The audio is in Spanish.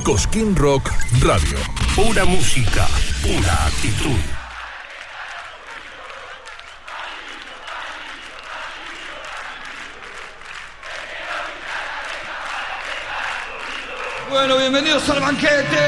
Cosquín Rock Radio. Pura música, pura actitud. Bueno, bienvenidos al banquete.